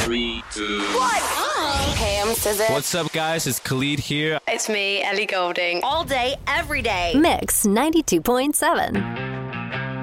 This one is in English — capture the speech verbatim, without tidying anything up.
Three, two, one. Oh. Hey, I'm S Z A. What's up, guys? It's Khalid here. It's me, Ellie Goulding. All day, every day. Mix ninety-two point seven.